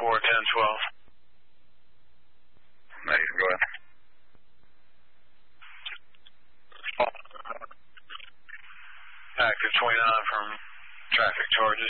1012. Negative, go ahead. Active 29 from traffic charges.